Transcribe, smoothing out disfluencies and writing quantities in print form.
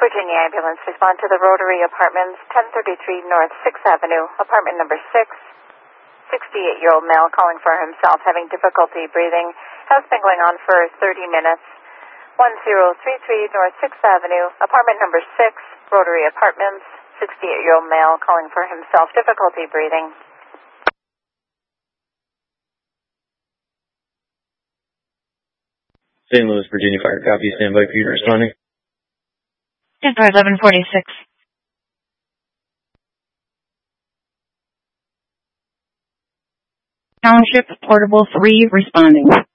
Virginia ambulance, respond to the Rotary Apartments, 1033 North 6th Avenue, apartment number 6. 68-year-old male calling for himself, having difficulty breathing. Has been going on for 30 minutes. 1033 North 6th Avenue, apartment number 6, Rotary Apartments. 68-year-old male calling for himself, difficulty breathing. St. Louis, Virginia Fire, copy, standby for you responding. 1146. Township Portable 3 responding.